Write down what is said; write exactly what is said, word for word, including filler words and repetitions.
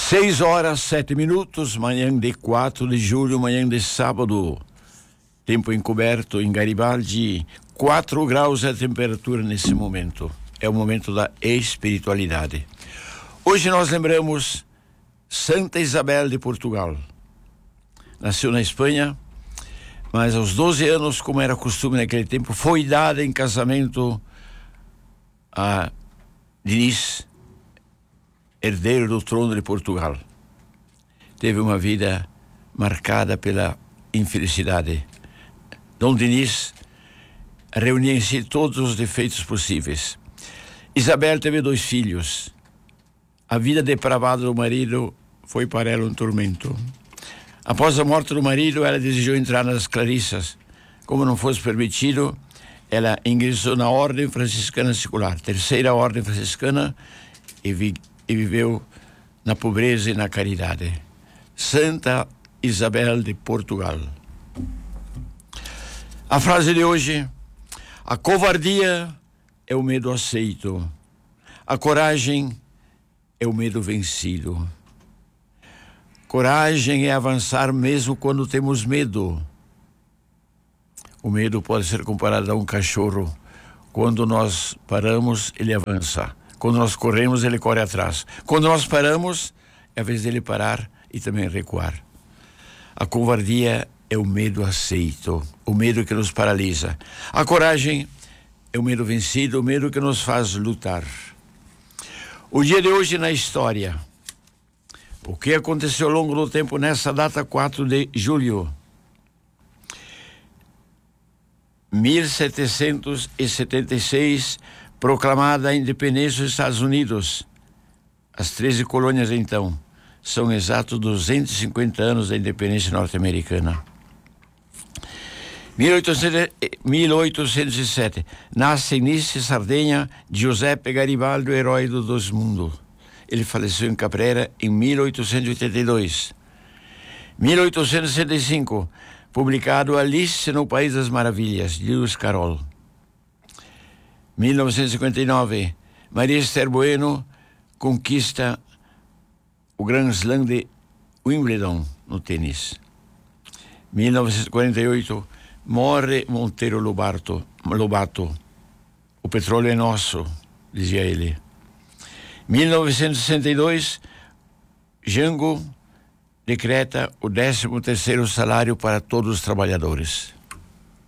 Seis horas, sete minutos, manhã de quatro de julho, manhã de sábado. Tempo encoberto em Garibaldi, quatro graus é a temperatura nesse momento. É o momento da espiritualidade. Hoje nós lembramos Santa Isabel de Portugal. Nasceu na Espanha, mas aos doze anos, como era costume naquele tempo, foi dada em casamento a Dinis, herdeiro do trono de Portugal. Teve uma vida marcada pela infelicidade. Dom Dinis reunia em si todos os defeitos possíveis. Isabel teve dois filhos. A vida depravada do marido foi para ela um tormento. Após a morte do marido, ela desejou entrar nas Clarissas. Como não fosse permitido, ela ingressou na Ordem Franciscana Secular, terceira Ordem Franciscana, e, vi, e viveu na pobreza e na caridade. Santa Isabel de Portugal. A frase de hoje: a covardia é o medo aceito, a coragem é o medo vencido. Coragem é avançar mesmo quando temos medo. O medo pode ser comparado a um cachorro. Quando nós paramos, ele avança. Quando nós corremos, ele corre atrás. Quando nós paramos, é a vez dele parar e também recuar. A covardia é o medo aceito, o medo que nos paralisa. A coragem é o medo vencido, o medo que nos faz lutar. O dia de hoje na história. O que aconteceu ao longo do tempo nessa data, quatro de julho? mil setecentos e setenta e seis, proclamada a independência dos Estados Unidos. As treze colônias, então, são exatos duzentos e cinquenta anos da independência norte-americana. mil oitocentos e sete, nasce em Nice, Sardenha, Giuseppe Garibaldi, o herói do dos mundos. Ele faleceu em Caprera em mil oitocentos e oitenta e dois. mil oitocentos e sessenta e cinco, publicado Alice no País das Maravilhas, de Lewis Carroll. mil novecentos e cinquenta e nove, Maria Esther Bueno conquista o Grand Slam de Wimbledon no tênis. mil novecentos e quarenta e oito, morre Monteiro Lobato, Lobato. O petróleo é nosso, dizia ele. mil novecentos e sessenta e dois, Jango decreta o décimo terceiro salário para todos os trabalhadores.